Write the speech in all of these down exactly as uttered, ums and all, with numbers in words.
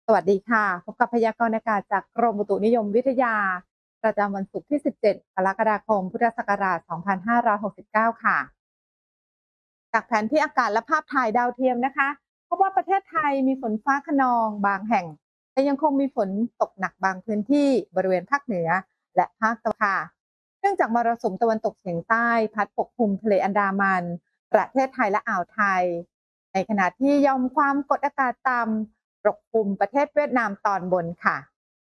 สวัสดีค่ะพบกับพยากรณ์อากาศจากกรมอุตุนิยมวิทยาประจำวันศุกร์ที่ สิบเจ็ด กรกฎาคม พุทธศักราช สองพันห้าร้อยหกสิบเก้า ค่ะจากแผนที่อากาศและภาพถ่ายดาวเทียมนะคะพบว่าประเทศไทยมีฝนฟ้าคะนองบางแห่งแต่ยังคงมีฝนตกหนักบางพื้นที่บริเวณภาคเหนือและภาคตะวันออกค่ะเนื่องจากมรสุมตะวันตกเฉียงใต้พัดปกคลุมทะเลอันดามันประเทศไทยและอ่าวไทยในขณะที่ยอมความกดอากาศต่ำ ปกคลุมประเทศเวียดนามตอนบนค่ะ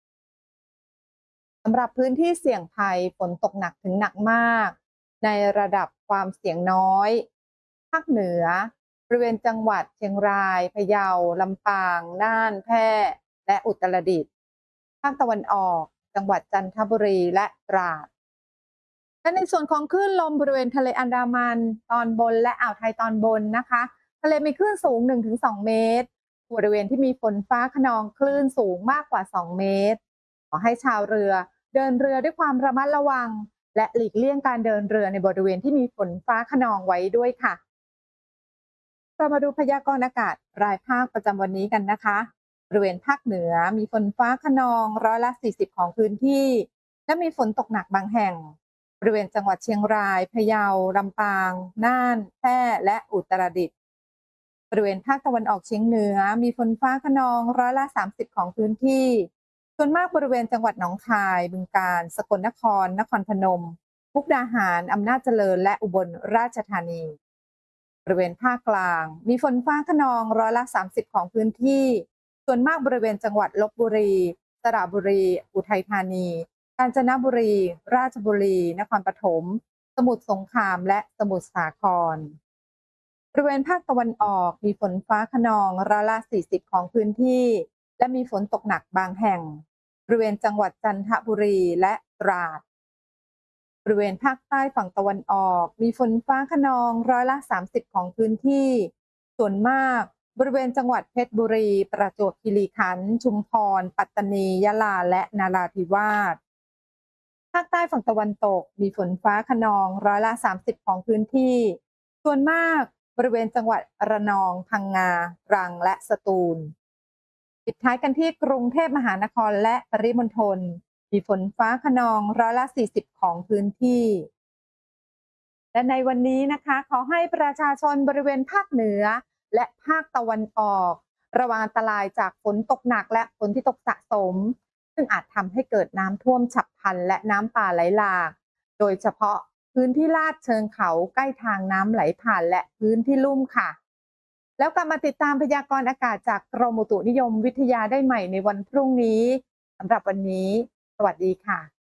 สำหรับพื้นที่เสี่ยงภัยฝนตกหนักถึงหนักมากในระดับความเสี่ยงน้อยภาคเหนือบริเวณจังหวัดเชียงรายพะเยาลำปางน่านแพร่และอุตรดิตถ์ภาคตะวันออกจังหวัดจันทบุรีและตราดและในส่วนของคลื่นลมบริเวณทะเลอันดามันตอนบนและอ่าวไทยตอนบนนะคะทะเลมีคลื่นสูง หนึ่งถึงสอง เมตรบริเวณที่มีฝนฟ้าคะนองคลื่นสูงมากกว่า สอง เมตรขอให้ชาวเรือเดินเรือด้วยความระมัดระวังและหลีกเลี่ยงการเดินเรือในบริเวณที่มีฝนฟ้าคะนองไว้ด้วยค่ะเรามาดูพยากรณ์อากาศรายภาคประจำวันนี้กันนะคะบริเวณภาคเหนือมีฝนฟ้าคะนองร้อยละสี่สิบของพื้นที่และมีฝนตกหนักบางแห่งบริเวณจังหวัดเชียงรายพะเยาลำปางน่านแพร่และอุตรดิตถ์บริเวณภาคตะวันออกเฉียงเหนือมีฝนฟ้าคะนองร้อยละสามสิบของพื้นที่ส่วนมากบริเวณจังหวัดหนองคายบึงกาฬสกลนครนครพนมมุกดาหารอำนาจเจริญและอุบลราชธานีบริเวณภาคกลางมีฝนฟ้าคะนองร้อยละสามสิบของพื้นที่ส่วนมากบริเวณจังหวัดลบบุรีสระบุรีอุทัยธานีกาญจนบุรีราชบุรีนครปฐมสมุทรสงครามและสมุทรสาครบริเวณภาคตะวันออกมีฝนฟ้าคะนองร้อยละสี่สิบของพื้นที่และมีฝนตกหนักบางแห่งบริเวณจังหวัดจันทบุรีและตราดบริเวณภาคใต้ฝั่งตะวันออกมีฝนฟ้าคะนองร้อยละสามสิบของพื้นที่ส่วนมากบริเวณจังหวัดเพชรบุรีประจวบคีรีขันธ์ชุมพรปัตตานียะลาและนราธิวาส ภาคใต้ฝั่งตะวันตกมีฝนฟ้าคะนองร้อยละสามสิบของพื้นที่ ส่วนมากบริเวณจังหวัดระนองพังงาตรังและสตูลปิดท้ายกันที่กรุงเทพมหานครและปริมณฑลมีฝนฟ้าคะนองร้อยละสี่สิบของพื้นที่ และในวันนี้นะคะขอให้ประชาชนบริเวณภาคเหนือและภาคตะวันออกระวังอันตรายจากฝนตกหนักและฝนที่ตกสะสมซึ่งอาจทำให้เกิดน้ำท่วมฉับพลันและน้ำป่าไหลหลากโดยเฉพาะพื้นที่ลาดเชิงเขาใกล้ทางน้ำไหลผ่านและพื้นที่ลุ่มค่ะแล้วกลับมาติดตามพยากรณ์อากาศจากกรมอุตุนิยมวิทยาได้ใหม่ในวันพรุ่งนี้สำหรับวันนี้สวัสดีค่ะ